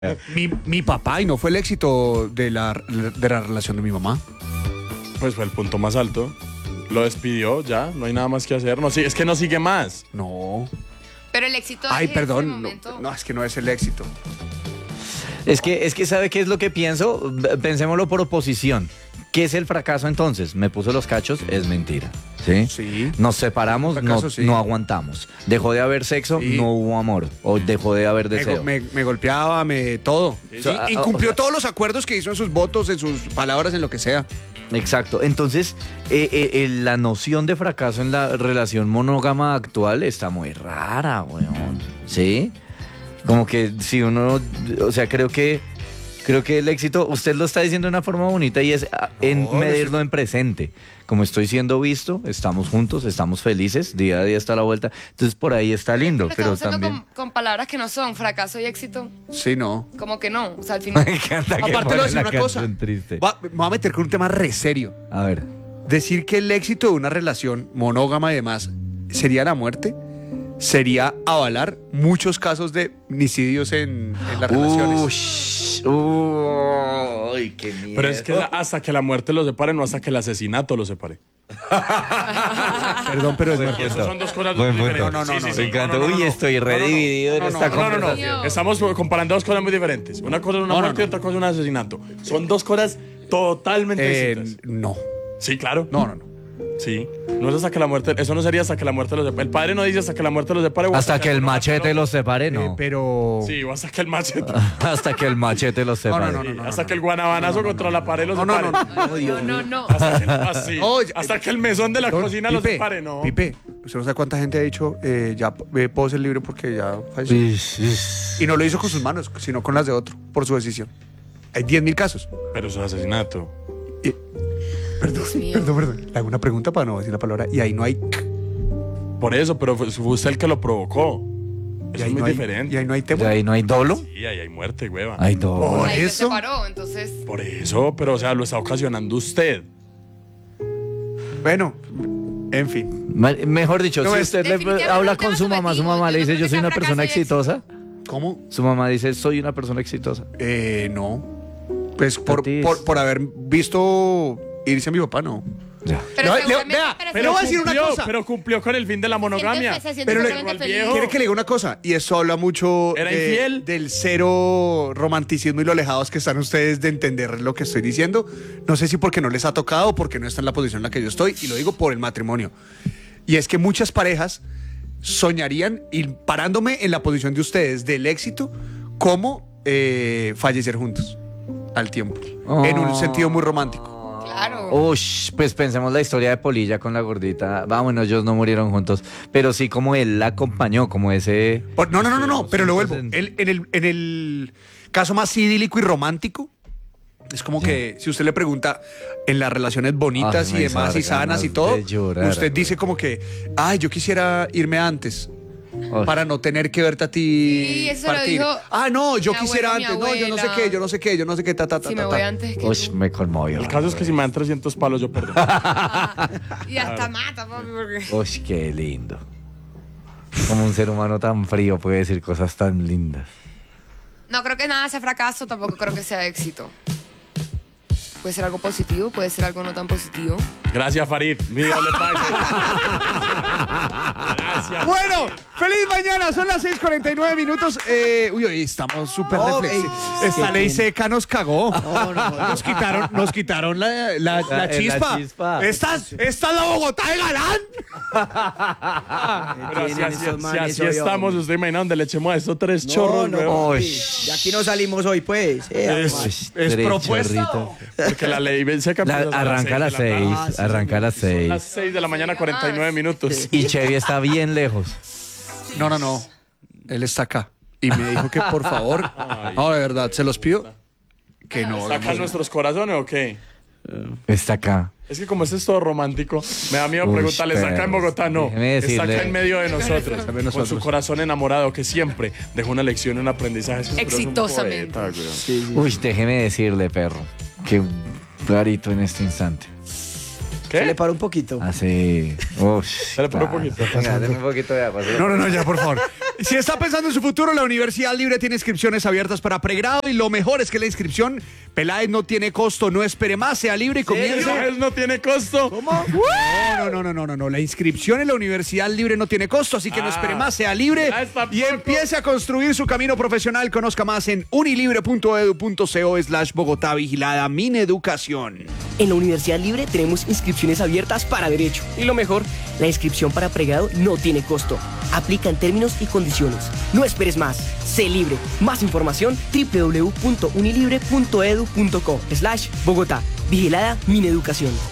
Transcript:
Mi papá, y no fue el éxito de la relación de mi mamá. Pues fue el punto más alto. Lo despidió, ya, no hay nada más que hacer. No, es que no sigue más. No. Pero el éxito Ay, de perdón. ese momento. No, es que no es el éxito. Es que ¿sabe qué es lo que pienso? Pensémoslo por oposición. ¿Qué es el fracaso entonces? Me puso los cachos, es mentira. ¿Sí? Sí. Nos separamos, Fracaso, no, sí. no aguantamos. Dejó de haber sexo, Sí. no hubo amor. O dejó de haber Me, deseo. me golpeaba, todo. O sea, Incumplió todos los acuerdos que hizo en sus votos, en sus palabras, en lo que sea. Exacto. Entonces, la noción de fracaso en la relación monógama actual está muy rara, weón. ¿Sí? Como que si uno, o sea, creo que el éxito, usted lo está diciendo de una forma bonita y es en medirlo en presente. Como estoy siendo visto, estamos juntos, estamos felices, día a día está a la vuelta. Entonces por ahí está lindo, pero Estamos hablando también... con palabras que no son fracaso y éxito. Sí, no. Como que no. O sea, al final. Me encanta que Aparte, le voy a ponen decir la una cosa. canción triste. Me voy a meter con un tema re serio. A ver. Decir que el éxito de una relación monógama y demás sería la muerte, sería avalar muchos casos de homicidios en las relaciones. Uy, qué miedo. Pero es que hasta que la muerte lo separe, no hasta que el asesinato lo separe. Perdón, pero es Buen verdad. Y esas son dos cosas Buen diferentes. punto. No, Me encanta. Uy, estoy redividido en esta No. conversación. Estamos comparando dos cosas muy diferentes. Una cosa es una muerte y otra cosa es un asesinato. Son dos cosas totalmente distintas. No. Sí, claro. No. Sí. No es hasta que la muerte. Eso no sería hasta que la muerte lo separe. El padre no dice hasta que la muerte lo separe. o Hasta que el alguno machete lo... los separe, no. Pero... Sí, o hasta que el machete. Hasta que el machete los separe. No. Hasta que el guanabanazo contra la pared lo separe. No. Así. Oye, Hasta que el mesón de la cocina lo Pipe, separe, ¿no? Pipe, usted no sabe cuánta gente ha dicho, ya puedo ser libre porque ya falleció. Y no lo hizo con sus manos, sino con las de otro, por su decisión. Hay 10.000 casos. Pero eso es asesinato. Perdón. Le hago una pregunta para no decir la palabra. Y ahí no hay... Por eso, pero fue usted el que lo provocó. Y Eso ahí es muy no hay, diferente. y ahí no hay ¿De tema. ahí no hay dolo? Sí, ahí hay muerte, hueva. Hay dolo. Por Ahí se eso... separó, entonces. Por eso, pero o sea, lo está ocasionando usted. Bueno, en fin. Mejor dicho, No, si es- usted le Definitivamente habla un con tema su mamá subjetivo. le Yo dice, no yo creo soy que una sea persona fracaso y exitosa. ¿Cómo? Su mamá dice, soy una persona exitosa. No. Pues Tatis. por haber visto irse a mi papá, no. Ya. Pero No, seguramente- vea, pero le voy a decir una cosa. Pero cumplió con el fin de la monogamia. Se siente Pero le- totalmente al feliz. viejo. ¿Quiere que le diga una cosa? Y eso habla mucho ¿Era infiel? del cero romanticismo y lo alejados que están ustedes de entender lo que estoy diciendo. No sé si porque no les ha tocado o porque no está en la posición en la que yo estoy. Y lo digo por el matrimonio. Y es que muchas parejas soñarían, y parándome en la posición de ustedes, del éxito, como fallecer juntos al tiempo. En un sentido muy romántico. Claro. Ush, pues pensemos la historia de Polilla con la gordita. Vámonos, ellos no murieron juntos. Pero sí como él la acompañó, como ese... No, pero lo vuelvo. En- En el caso más idílico y romántico, es como que si usted le pregunta en las relaciones bonitas Ay, y me demás y hizo dar sanas y ganas todo, de llorar, usted dice como que, ay, yo quisiera irme antes. Uy. Para no tener que verte a ti Sí, eso lo partir. dijo No, yo mi quisiera abuelo, mi antes. No, yo no sé abuela. qué, yo no sé qué, ta. Si me voy antes que Ush, tú. me conmovió. El caso es que si me dan 300 palos, yo perdono. Y hasta mata, papi, porque... Uy, qué lindo. Como un ser humano tan frío puede decir cosas tan lindas. No creo que nada sea fracaso, tampoco creo que sea éxito. Puede ser algo positivo, puede ser algo no tan positivo. Gracias, Farid. Mi Dios le pague. Gracias. Bueno, feliz mañana, son las 6:49 minutos. Uy, estamos súper reflexivos. Esta ley seca nos cagó. Nos quitaron la chispa. chispa. Esta es la Bogotá de Galán. Pero Tienen así esos manes así hoy, estamos, hombre. usted imagina donde le echemos a estos tres chorros, no, weón. papi. De aquí no salimos hoy, pues. Es Es Tres propuesta. chorritos. Porque la ley seca empieza Arranca a las 6. Arranca a las Son 6. las 6 de la mañana, 49 minutos. Y Chevy está bien lejos. No. Él está acá. Y me dijo que por favor, no, de verdad, se los pido. Que no. ¿Sacan nuestros corazones o qué? Está acá. Es que como este es todo romántico, me da miedo Uy, preguntarle, ¿está acá en pero Bogotá? No, déjeme está decirle- acá en medio de nosotros, con su nosotros. corazón enamorado, que siempre dejó una lección, un aprendizaje. Pero es un Exitosamente. poeta, weón. Uy, déjeme decirle, perro. Qué rarito en este instante. Se le ¿Qué? paró un poquito. Así. Uy. Se le paró un poquito. Venga, deme un poquito de agua. No, ya, por favor. Si está pensando en su futuro, la Universidad Libre tiene inscripciones abiertas para pregrado y lo mejor es que la inscripción, Peláez, no tiene costo. No espere más, sea libre y comience. ¿Eso no tiene costo? ¿Cómo? No. La inscripción en la Universidad Libre no tiene costo, así que no espere más, sea libre y empiece a construir su camino profesional. Conozca más en unilibre.edu.co/Bogotá. Vigilada Mineducación. En la Universidad Libre tenemos inscripciones abiertas para Derecho. Y lo mejor, la inscripción para pregrado no tiene costo. Aplica en términos y condiciones. No esperes más. Sé libre. Más información www.unilibre.edu.co/Bogotá. Vigilada Mineducación.